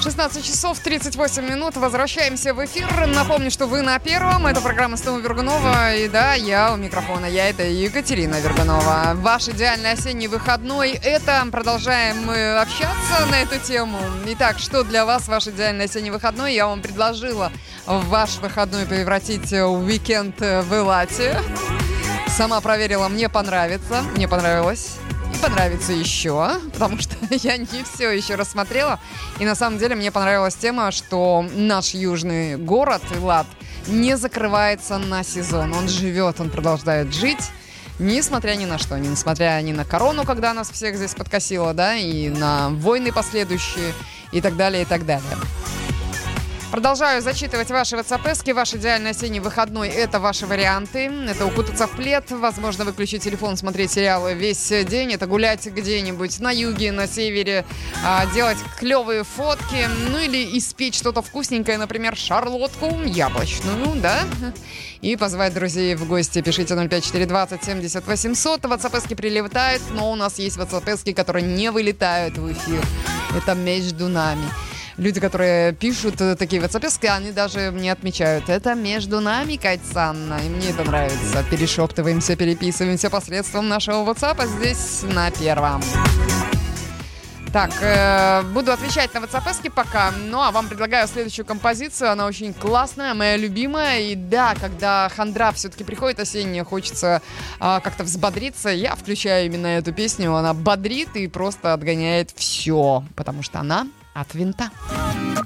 16 часов 38 минут. Возвращаемся в эфир. Напомню, что вы на первом. Это программа Стома Вергунова. И да, я у микрофона. Я это Екатерина Вергунова. Ваш идеальный осенний выходной. Это продолжаем мы общаться на эту тему. Итак, что для вас ваш идеальный осенний выходной? Я вам предложила ваш выходной превратить в уикенд в Элате. Сама проверила, мне понравится. Мне понравилось. И понравится еще, потому что я не все еще рассмотрела. И на самом деле мне понравилась тема, что наш южный город Элат не закрывается на сезон. Он живет, он продолжает жить, несмотря ни на что. Несмотря ни на корону, когда нас всех здесь подкосило, да, и на войны последующие, и так далее, и так далее. Продолжаю зачитывать ваши WhatsApp-эски. Ваш идеальный осенний выходной – это ваши варианты. Это укутаться в плед, возможно, выключить телефон, смотреть сериалы весь день. Это гулять где-нибудь на юге, на севере, делать клевые фотки. Ну или испечь что-то вкусненькое, например, шарлотку яблочную, да? И позвать друзей в гости. Пишите 05420 70 800. WhatsApp-эски прилетают, но у нас есть WhatsApp-эски, которые не вылетают в эфир. Это между нами. Люди, которые пишут такие WhatsApp-эски, они даже мне отмечают. Это между нами, Кать Санна. И мне это нравится. Перешептываемся, переписываемся посредством нашего WhatsApp здесь на первом. Так, буду отвечать на WhatsApp-эски пока. Ну, а вам предлагаю следующую композицию. Она очень классная, моя любимая. И да, когда хандра все-таки приходит осенняя, хочется как-то взбодриться, я включаю именно эту песню. Она бодрит и просто отгоняет все. Потому что она от винта.